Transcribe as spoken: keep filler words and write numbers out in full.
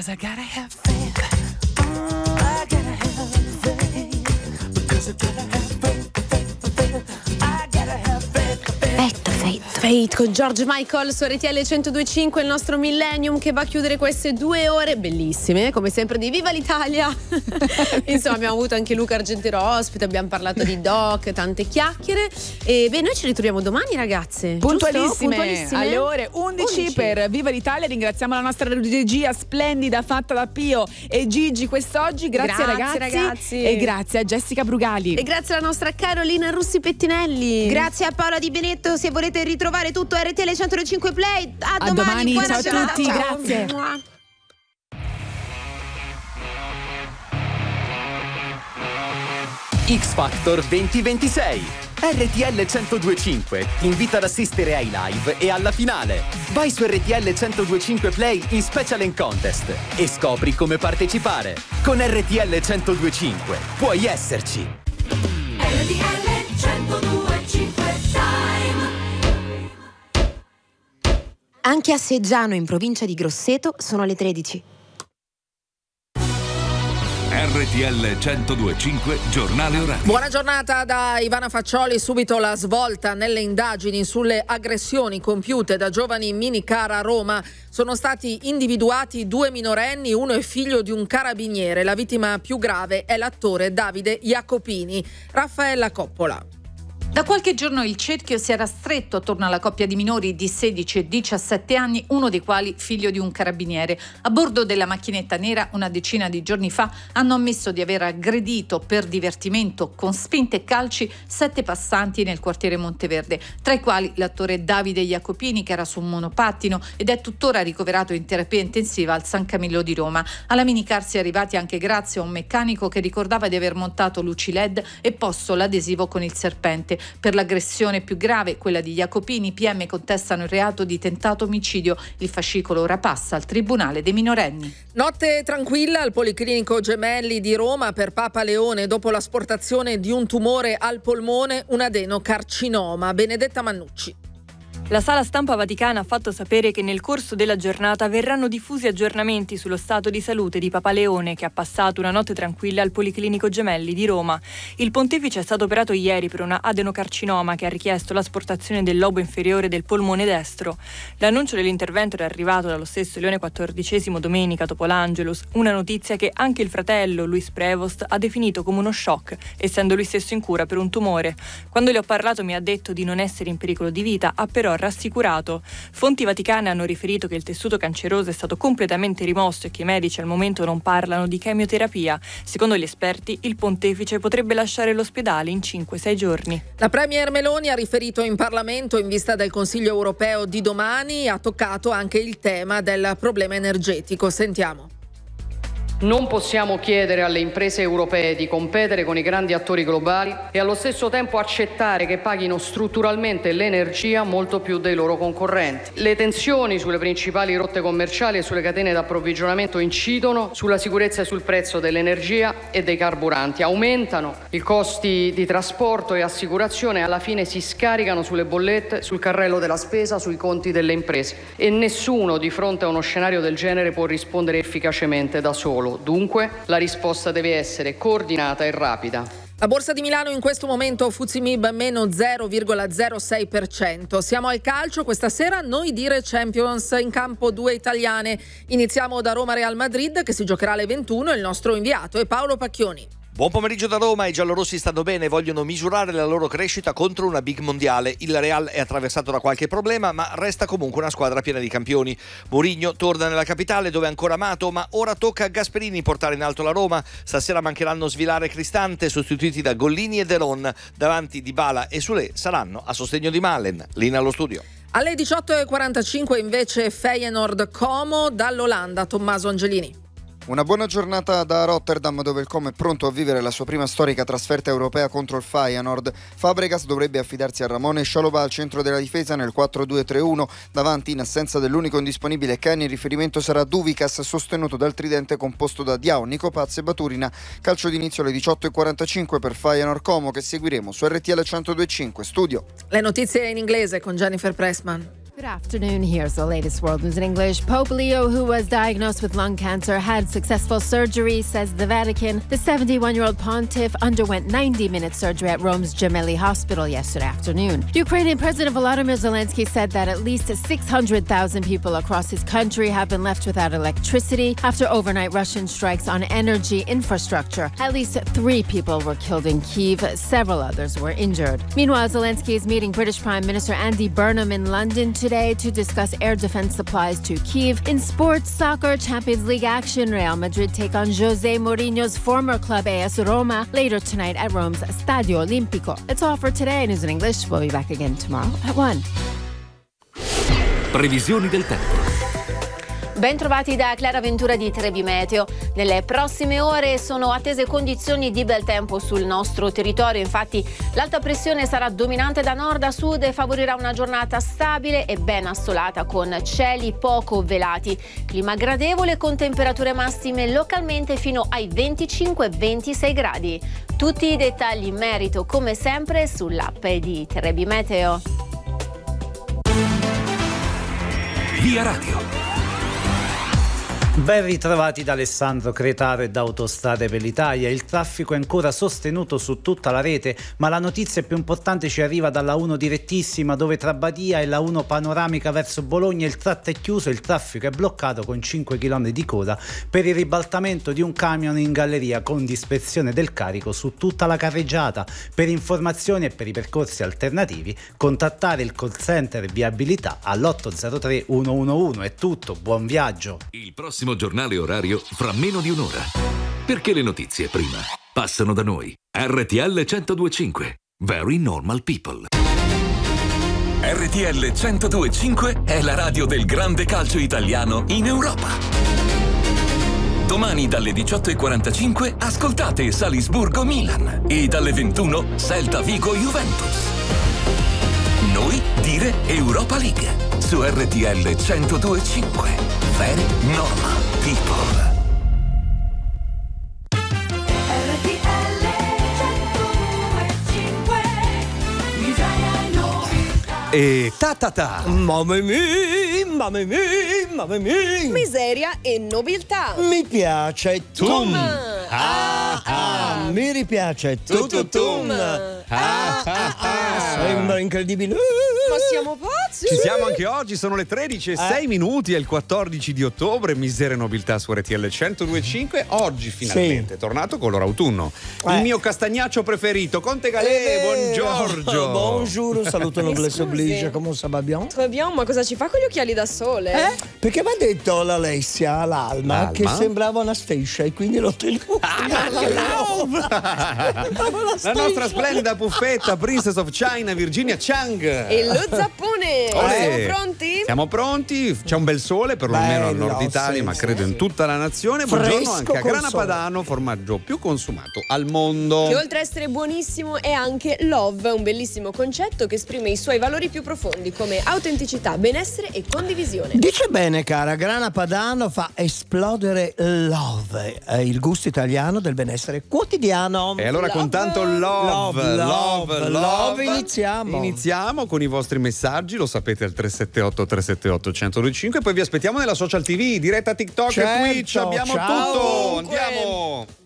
'cause I gotta have faith. Oh, I gotta have faith. Because I gotta have faith, faith, faith. I gotta have faith, faith. Faith, Faith con George Michael su R T L centodue e cinque, il nostro Millennium che va a chiudere queste due ore bellissime, come sempre di Viva l'Italia. Insomma, abbiamo avuto anche Luca Argentero ospite, abbiamo parlato di doc, tante chiacchiere. E beh, noi ci ritroviamo domani, ragazze. Puntualissime, Puntualissime alle ore undici, undici per Viva l'Italia. Ringraziamo la nostra regia splendida fatta da Pio e Gigi quest'oggi. Grazie, grazie ragazzi. ragazzi. E grazie a Jessica Brugali. E grazie alla nostra Carolina Russi Pettinelli. Grazie a Paola Di Benetto. Se volete ritrovare tutto R T L centodue e cinque Play, a, a domani, domani. Ciao a serata. tutti, Ciao. grazie. X Factor duemilaventisei. R T L centodue e cinque ti invita ad assistere ai live e alla finale. Vai su R T L centodue e cinque Play in Special and Contest e scopri come partecipare. Con R T L centodue e cinque puoi esserci. R T L centodue e cinque Time. Anche a Seggiano, in provincia di Grosseto, sono le tredici. R T L centodue e cinque Giornale Orario. Buona giornata da Ivana Faccioli. Subito la svolta nelle indagini sulle aggressioni compiute da giovani minicar a Roma. Sono stati individuati due minorenni, uno è figlio di un carabiniere. La vittima più grave è l'attore Davide Jacopini. Raffaella Coppola. Da qualche giorno il cerchio si era stretto attorno alla coppia di minori di sedici e diciassette anni, uno dei quali figlio di un carabiniere. A bordo della macchinetta nera una decina di giorni fa hanno ammesso di aver aggredito per divertimento con spinte e calci sette passanti nel quartiere Monteverde, tra i quali l'attore Davide Jacopini, che era su un monopattino ed è tuttora ricoverato in terapia intensiva al San Camillo di Roma. Alla minicar si è arrivati anche grazie a un meccanico che ricordava di aver montato luci L E D e posto l'adesivo con il serpente. Per l'aggressione più grave, quella di Jacopini, i P M contestano il reato di tentato omicidio. Il fascicolo ora passa al Tribunale dei minorenni. Notte tranquilla al Policlinico Gemelli di Roma per Papa Leone dopo l'asportazione di un tumore al polmone, un adenocarcinoma. Benedetta Mannucci. La Sala Stampa Vaticana ha fatto sapere che nel corso della giornata verranno diffusi aggiornamenti sullo stato di salute di Papa Leone, che ha passato una notte tranquilla al Policlinico Gemelli di Roma. Il pontefice è stato operato ieri per una adenocarcinoma che ha richiesto l'asportazione del lobo inferiore del polmone destro. L'annuncio dell'intervento era arrivato dallo stesso Leone quattordicesimo domenica dopo l'Angelus, una notizia che anche il fratello Luis Prevost ha definito come uno shock, essendo lui stesso in cura per un tumore. Quando le ho parlato mi ha detto di non essere in pericolo di vita, ha però rassicurato. Fonti vaticane hanno riferito che il tessuto canceroso è stato completamente rimosso e che i medici al momento non parlano di chemioterapia. Secondo gli esperti, il pontefice potrebbe lasciare l'ospedale in cinque sei giorni. La premier Meloni ha riferito in Parlamento in vista del Consiglio europeo di domani, ha toccato anche il tema del problema energetico. Sentiamo. Non possiamo chiedere alle imprese europee di competere con i grandi attori globali e allo stesso tempo accettare che paghino strutturalmente l'energia molto più dei loro concorrenti. Le tensioni sulle principali rotte commerciali e sulle catene d'approvvigionamento incidono sulla sicurezza e sul prezzo dell'energia e dei carburanti, aumentano i costi di trasporto e assicurazione e alla fine si scaricano sulle bollette, sul carrello della spesa, sui conti delle imprese. E nessuno di fronte a uno scenario del genere può rispondere efficacemente da solo. Dunque, la risposta deve essere coordinata e rapida. La borsa di Milano in questo momento Fuzzi Mib meno zero virgola zero sei per cento. Siamo al calcio, questa sera noi dire Champions, in campo due italiane. Iniziamo da Roma Real Madrid che si giocherà alle ventuno, il nostro inviato è Paolo Pacchioni. Buon pomeriggio da Roma, i giallorossi stanno bene, vogliono misurare la loro crescita contro una big mondiale. Il Real è attraversato da qualche problema, ma resta comunque una squadra piena di campioni. Mourinho torna nella capitale dove è ancora amato, ma ora tocca a Gasperini portare in alto la Roma. Stasera mancheranno Svilare e Cristante, sostituiti da Gollini e Deron. Davanti Dybala e Soulé saranno a sostegno di Malen. Linea allo studio. Alle diciotto e quarantacinque invece Feyenoord Como, dall'Olanda Tommaso Angelini. Una buona giornata da Rotterdam, dove il Como è pronto a vivere la sua prima storica trasferta europea contro il Feyenoord. Fabregas dovrebbe affidarsi a Ramon e Scialobà al centro della difesa nel quattro due tre uno. Davanti, in assenza dell'unico indisponibile Kenny, il riferimento sarà Duvikas, sostenuto dal tridente composto da Diao, Nico Paz e Baturina. Calcio d'inizio alle diciotto e quarantacinque per Feyenoord Como, che seguiremo su R T L centodue e cinque. Studio. Le notizie in inglese con Jennifer Pressman. Good afternoon. Here's the latest world news in English. Pope Leo, who was diagnosed with lung cancer, had successful surgery, says the Vatican. The seventy-one-year-old pontiff underwent ninety-minute surgery at Rome's Gemelli Hospital yesterday afternoon. Ukrainian President Volodymyr Zelensky said that at least six hundred thousand people across his country have been left without electricity after overnight Russian strikes on energy infrastructure. At least three people were killed in Kyiv. Several others were injured. Meanwhile, Zelensky is meeting British Prime Minister Andy Burnham in London today to discuss air defense supplies to Kyiv. In sports, soccer, Champions League action, Real Madrid take on Jose Mourinho's former club A S Roma later tonight at Rome's Stadio Olimpico. That's all for today. News in English. We'll be back again tomorrow at one. Previsioni del tempo. Ben trovati da Clara Ventura di Trebi Meteo. Nelle prossime ore sono attese condizioni di bel tempo sul nostro territorio. Infatti l'alta pressione sarà dominante da nord a sud e favorirà una giornata stabile e ben assolata con cieli poco velati. Clima gradevole con temperature massime localmente fino ai venticinque ventisei gradi. Tutti i dettagli in merito come sempre sull'app di Trebi Meteo. Via Radio. Ben ritrovati da Alessandro Cretaro e da Autostrade per l'Italia. Il traffico è ancora sostenuto su tutta la rete, ma la notizia più importante ci arriva dalla uno direttissima, dove tra Badia e la uno panoramica verso Bologna il tratto è chiuso, il traffico è bloccato con cinque chilometri di coda per il ribaltamento di un camion in galleria con dispersione del carico su tutta la carreggiata. Per informazioni e per i percorsi alternativi contattare il call center viabilità all'otto zero tre uno uno uno. È tutto, buon viaggio. Il prossimo giornale orario fra meno di un'ora. Perché le notizie prima passano da noi. R T L centodue e cinque. Very Normal People. R T L centodue e cinque è la radio del grande calcio italiano in Europa. Domani dalle diciotto e quarantacinque ascoltate Salisburgo Milan e dalle ventuno Celta Vigo Juventus. Noi dire Europa League su R T L centodue e cinque. Very Normal People. E ta ta ta. Mamma mia, mamma mia, mamma mia. Miseria e nobiltà. Mi piace Tum. Ah, ah, mi ripiace tutto tum. Ah, ah, ah. Sembra incredibile. Ma siamo pazzi. Ci siamo anche oggi, sono le tredici e sei minuti, è il quattordici di ottobre, Miseria e Nobiltà su R T L centodue e cinque. Oggi finalmente è tornato color autunno. Eh. Il mio castagnaccio preferito, Conte Galè, Eh, buongiorno. Bonjour, saluto noblesse oblige, come ça va bien? Très bien, ma cosa ci fa con gli occhiali da sole? Eh? Perché mi ha detto l'Alessia all'Alma L'Alma? che sembrava una striscia e quindi l'ho tenuto. La nostra splendida puffetta, Princess of China, Virginia Chang. E lo zappone, Olè. siamo pronti? Siamo pronti, c'è un bel sole perlomeno al Bello, nord Italia, sì, ma sì, credo sì. in tutta la nazione. Buongiorno Fresco anche a col Grana sole. Padano, formaggio più consumato al mondo. Che oltre a essere buonissimo è anche love, un bellissimo concetto che esprime i suoi valori più profondi come autenticità, benessere e condivisione. Dice bene, cara, Grana Padano fa esplodere love, eh, il gusto italiano del benessere quotidiano. E allora con tanto love, Love, love, love, love, love, iniziamo. Iniziamo con i vostri messaggi, lo sapete al tre sette otto tre sette otto uno zero due cinque, poi vi aspettiamo nella social T V, diretta TikTok Certo, e Twitch, abbiamo ciao. tutto. Ovunque. Andiamo.